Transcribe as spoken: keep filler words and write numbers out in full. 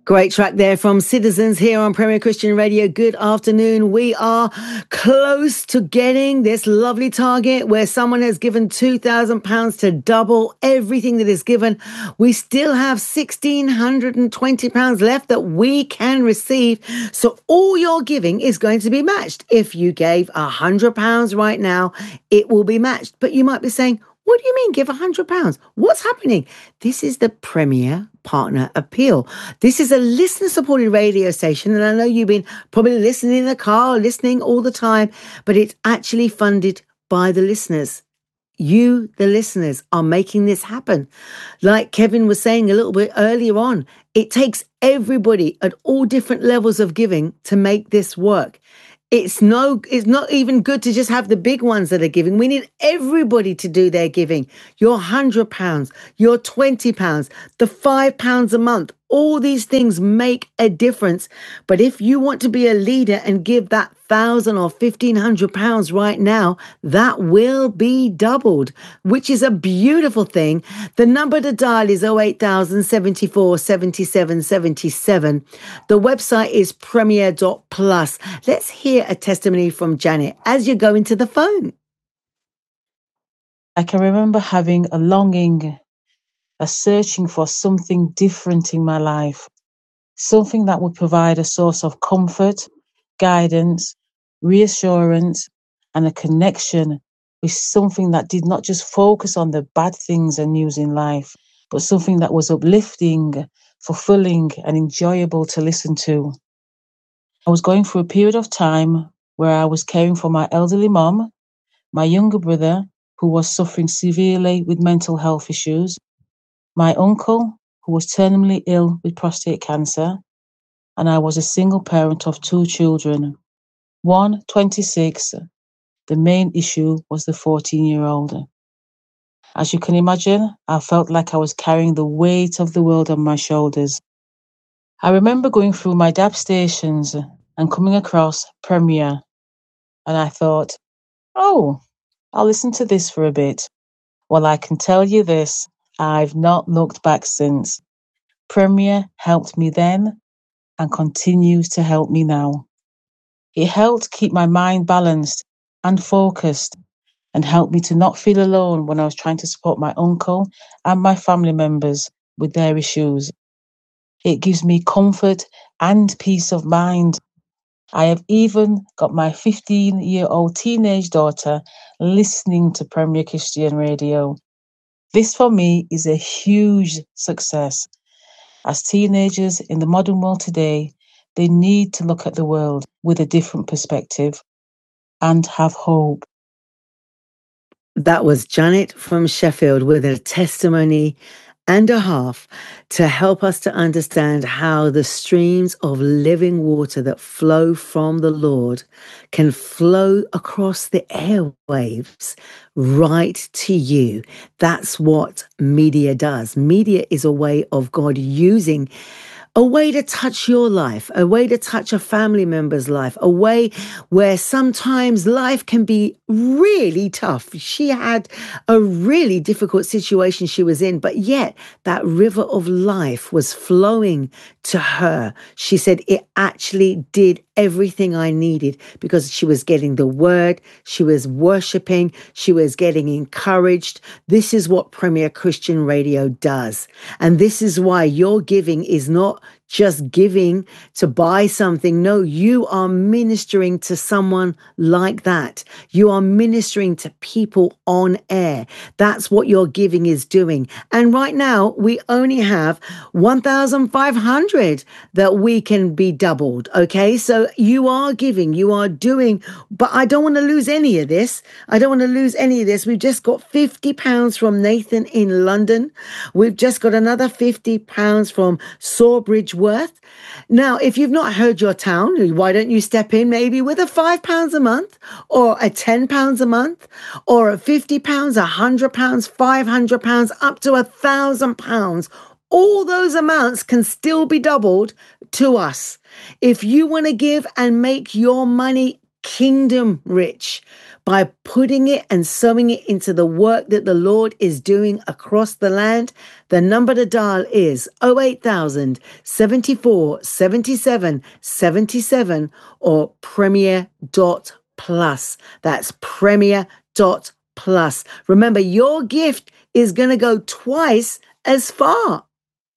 Great track there from Citizens here on Premier Christian Radio. Good afternoon. We are close to getting this lovely target where someone has given two thousand pounds to double everything that is given. We still have one thousand six hundred twenty pounds left that we can receive. So all your giving is going to be matched. If you gave one hundred pounds right now, it will be matched. But you might be saying, what do you mean give one hundred pounds? What's happening? This is the Premier Partner Appeal. This is a listener-supported radio station, and I know you've been probably listening in the car, listening all the time, but it's actually funded by the listeners. You, the listeners, are making this happen. Like Kevin was saying a little bit earlier on, it takes everybody at all different levels of giving to make this work. It's no, it's not even good to just have the big ones that are giving. We need everybody to do their giving. Your one hundred pounds, your twenty pounds, the five pounds a month. All these things make a difference. But if you want to be a leader and give that one thousand or fifteen hundred pounds right now, that will be doubled, which is a beautiful thing. The number to dial is oh eight thousand seventy-four seventy-seven seventy-seven. The website is premier dot plus. Let's hear a testimony from Janet as you go into the phone. I can remember having a longing, a searching for something different in my life, something that would provide a source of comfort, guidance, reassurance, and a connection with something that did not just focus on the bad things and news in life, but something that was uplifting, fulfilling, and enjoyable to listen to. I was going through a period of time where I was caring for my elderly mom, my younger brother, who was suffering severely with mental health issues, my uncle, who was terminally ill with prostate cancer, and I was a single parent of two children, one twenty-six. The main issue was the fourteen-year-old. As you can imagine, I felt like I was carrying the weight of the world on my shoulders. I remember going through my D A B stations and coming across Premier, and I thought, oh, I'll listen to this for a bit. Well, I can tell you this, I've not looked back since. Premier helped me then and continues to help me now. It helped keep my mind balanced and focused and helped me to not feel alone when I was trying to support my uncle and my family members with their issues. It gives me comfort and peace of mind. I have even got my fifteen-year-old teenage daughter listening to Premier Christian Radio. This for me is a huge success. As teenagers in the modern world today, they need to look at the world with a different perspective and have hope. That was Janet from Sheffield with a testimony and a half to help us to understand how the streams of living water that flow from the Lord can flow across the airwaves right to you. That's what media does. Media is a way of God using a way to touch your life, a way to touch a family member's life, a way where sometimes life can be really tough. She had a really difficult situation she was in, but yet that river of life was flowing to her. She said it actually did everything I needed because she was getting the word, she was worshiping, she was getting encouraged. This is what Premier Christian Radio does. And this is why your giving is not just giving to buy something. No, you are ministering to someone like that. You are ministering to people on air. That's what your giving is doing. And right now, we only have one thousand five hundred that we can be doubled. Okay, so you are giving, you are doing, but I don't want to lose any of this. I don't want to lose any of this. We've just got fifty pounds from Nathan in London. We've just got another fifty pounds from Sawbridge Worth. Now, if you've not heard your town, why don't you step in maybe with a five pounds a month or a ten pounds a month or a fifty pounds, a hundred pounds, five hundred pounds, up to a thousand pounds. All those amounts can still be doubled to us. If you want to give and make your money kingdom rich, by putting it and sowing it into the work that the Lord is doing across the land. The number to dial is oh eight thousand, seventy-four, seventy-seven, seventy-seven or premier dot plus. That's premier dot plus. Remember, your gift is going to go twice as far.